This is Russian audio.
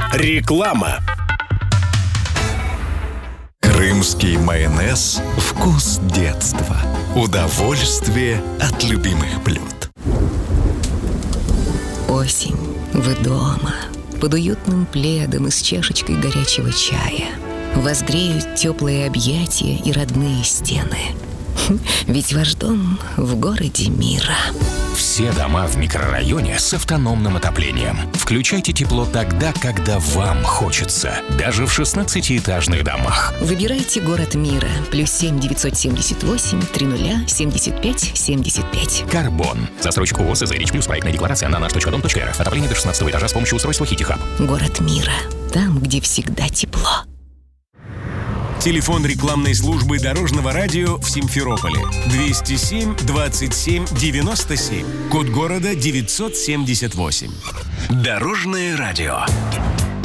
Реклама. Крымский майонез – вкус детства. Удовольствие от любимых блюд. Осень. Вы дома. Под уютным пледом и с чашечкой горячего чая. Вас греют теплые объятия и родные стены. Ведь ваш дом в городе мира. Все дома в микрорайоне с автономным отоплением. Включайте тепло тогда, когда вам хочется. Даже в 16-этажных домах. Выбирайте город мира. +7 978 30 75 75. Карбон. Застройщик ООО «СЗ Рич Плюс». Проектная декларация на nаш.дом.рф. Отопление до 16 этажа с помощью устройства HiTi-Hub. Город мира. Там, где всегда тепло. Телефон рекламной службы Дорожного радио в Симферополе 207 27 97. Код города 978. Дорожное радио.